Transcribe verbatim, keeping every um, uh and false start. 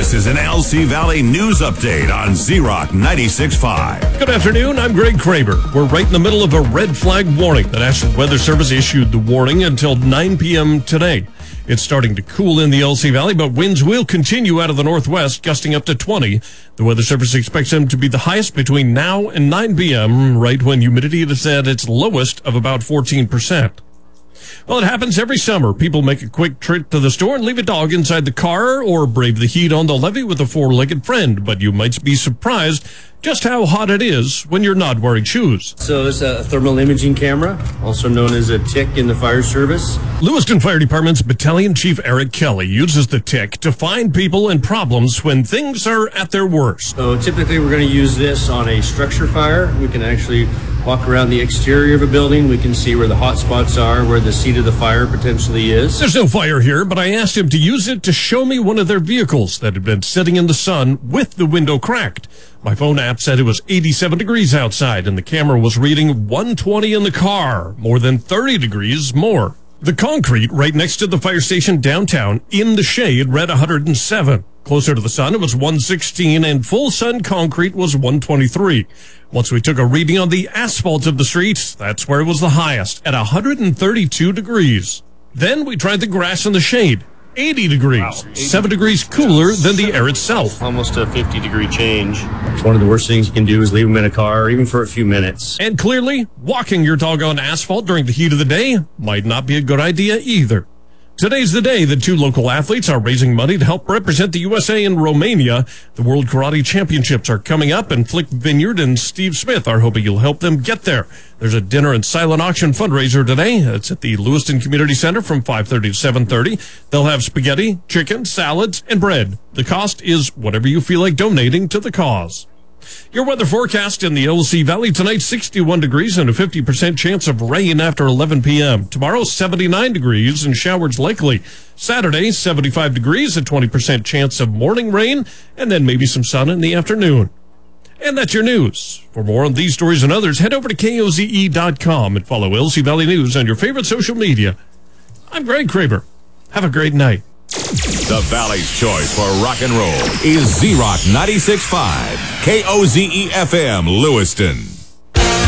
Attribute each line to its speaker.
Speaker 1: This is an L C Valley news update on Z-Rock ninety-six point five.
Speaker 2: Good afternoon, I'm Greg Kraber. We're right in the middle of a red flag warning. The National Weather Service issued the warning until nine p.m. today. It's starting to cool in the L C Valley, but winds will continue out of the northwest, gusting up to twenty. The Weather Service expects them to be the highest between now and nine p.m., right when humidity is at its lowest of about fourteen percent. Well, it happens every summer. People make a quick trip to the store and leave a dog inside the car or brave the heat on the levee with a four-legged friend. But you might be surprised just how hot it is when you're not wearing shoes.
Speaker 3: So it's a thermal imaging camera, also known as a T I C in the fire service.
Speaker 2: Lewiston Fire Department's Battalion Chief Eric Kelly uses the T I C to find people and problems when things are at their worst.
Speaker 3: So typically we're going to use this on a structure fire. We can actually walk around the exterior of a building. We can see where the hot spots are, where the seat of the fire potentially is.
Speaker 2: There's no fire here, but I asked him to use it to show me one of their vehicles that had been sitting in the sun with the window cracked. My phone app said it was eighty-seven degrees outside, and the camera was reading one twenty in the car, more than thirty degrees more. The concrete right next to the fire station downtown in the shade read one hundred seven. Closer to the sun, it was one sixteen, and full sun concrete was one twenty-three. Once we took a reading on the asphalt of the streets, that's where it was the highest, at one hundred thirty-two degrees. Then we tried the grass in the shade. eighty degrees, wow, eighty seven degrees cooler than the air itself.
Speaker 3: Almost a fifty degree change. It's one of the worst things you can do is leave them in a car, even for a few minutes.
Speaker 2: And clearly, walking your dog on asphalt during the heat of the day might not be a good idea either. Today's the day that two local athletes are raising money to help represent the U S A in Romania. The World Karate Championships are coming up, and Flick Vineyard and Steve Smith are hoping you'll help them get there. There's a dinner and silent auction fundraiser today. It's at the Lewiston Community Center from five thirty to seven thirty. They'll have spaghetti, chicken, salads, and bread. The cost is whatever you feel like donating to the cause. Your weather forecast in the L C Valley tonight, sixty-one degrees and a fifty percent chance of rain after eleven p.m. Tomorrow, seventy-nine degrees and showers likely. Saturday, seventy-five degrees, a twenty percent chance of morning rain, and then maybe some sun in the afternoon. And that's your news. For more on these stories and others, head over to K O Z E dot com and follow L C Valley News on your favorite social media. I'm Greg Kraber. Have a great night.
Speaker 1: The Valley's choice for rock and roll is Z-Rock ninety-six point five, K O Z E F M, Lewiston.